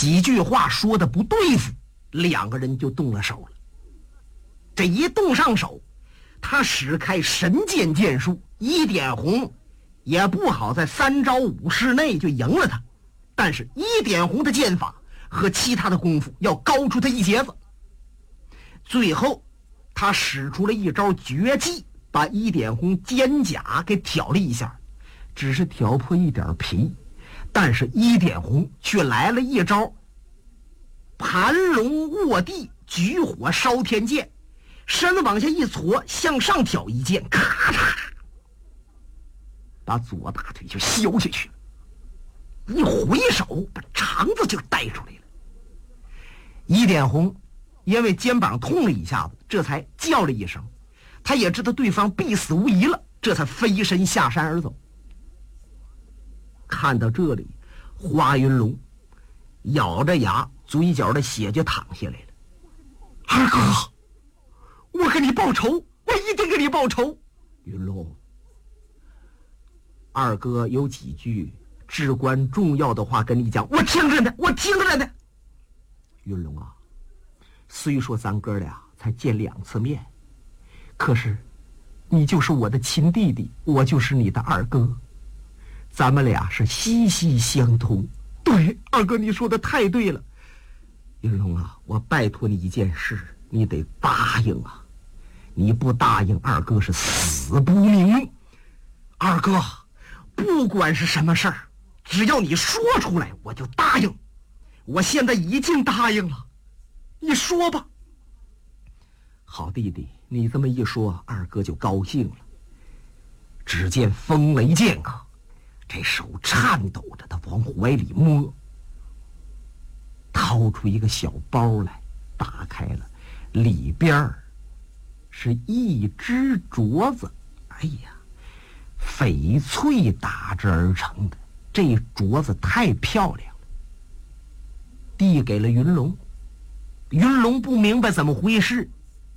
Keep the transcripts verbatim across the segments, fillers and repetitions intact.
几句话说的不对付，两个人就动了手了。这一动上手，他使开神剑剑术，一点红也不好在三招五式内就赢了他，但是一点红的剑法和其他的功夫要高出他一截子。最后他使出了一招绝技，把一点红肩甲给挑了一下，只是挑破一点皮，但是一点红却来了一招盘龙卧地举火烧天剑，身子往下一搓，向上挑一剑，咔嚓，把左大腿就削下去了，一回手把肠子就带出来了。一点红因为肩膀痛了一下子，这才叫了一声，他也知道对方必死无疑了，这才飞身下山而走。看到这里，花云龙咬着牙，嘴角的血就淌下来了。二哥，我给你报仇，我一定给你报仇。云龙，二哥有几句至关重要的话跟你讲，我听着呢，我听着呢。云龙啊，虽说咱哥俩才见两次面，可是你就是我的亲弟弟，我就是你的二哥，咱们俩是息息相通。对，二哥你说的太对了。云龙啊，我拜托你一件事，你得答应啊，你不答应二哥是死不明。二哥，不管是什么事儿，只要你说出来我就答应。我现在已经答应了，你说吧。好弟弟，你这么一说，二哥就高兴了。只见风雷剑客这手颤抖着的往怀里摸，掏出一个小包来，打开了，里边是一只镯子。哎呀，翡翠打制而成的，这镯子太漂亮了，递给了云龙。云龙不明白怎么回事。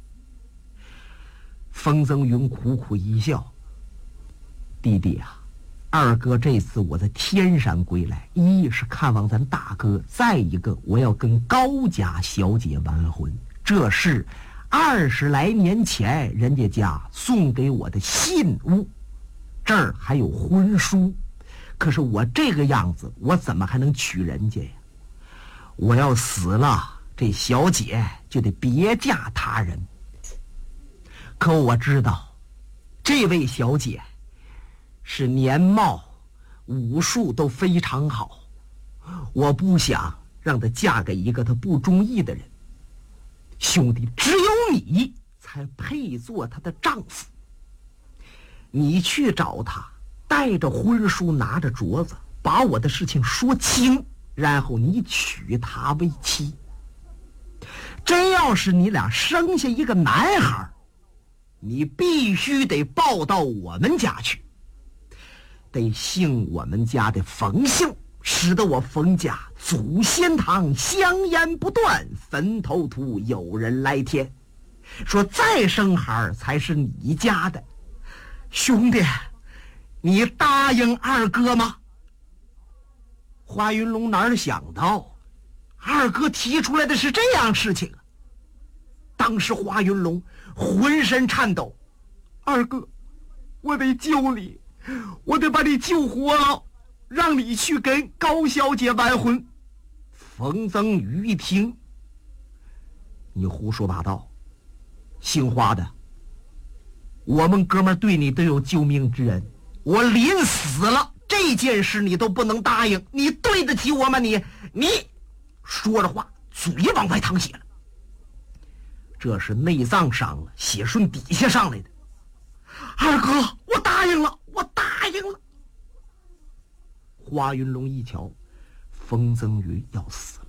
风增云苦苦一笑，弟弟啊，二哥这次我在天山归来，一是看望咱大哥，再一个我要跟高家小姐完婚，这是二十来年前人家家送给我的信物，这儿还有婚书。可是我这个样子，我怎么还能娶人家呀？我要死了，这小姐就得别嫁他人。可我知道这位小姐是年貌武术都非常好，我不想让她嫁给一个她不中意的人。兄弟，只有你才配做她的丈夫。你去找她，带着婚书，拿着镯子，把我的事情说清，然后你娶她为妻。真要是你俩生下一个男孩，你必须得抱到我们家去，得姓我们家的冯姓，使得我冯家祖先堂香烟不断，坟头土有人来填。说再生孩才是你家的。兄弟，你答应二哥吗？花云龙哪儿想到二哥提出来的是这样事情啊！当时花云龙浑身颤抖，二哥，我得救你，我得把你救活了，让你去跟高小姐完婚。冯增宇一听，你胡说八道，姓花的，我们哥们对你都有救命之恩，我临死了这件事你都不能答应，你对得起我吗？你你说着话嘴往外淌血了，这是内脏伤了，血顺底下上来的。二哥，我答应了，我答应了。花云龙一瞧风增云要死了，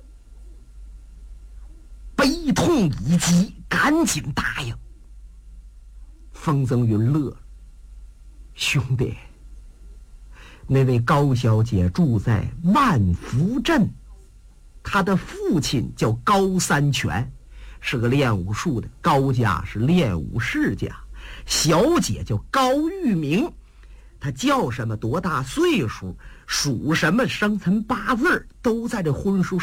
悲痛已极，赶紧答应。风增云乐了，兄弟，那位高小姐住在万福镇，她的父亲叫高三全，是个练武术的，高家是练武世家，小姐叫高玉明，她叫什么，多大岁数，属什么，生辰八字都在这婚书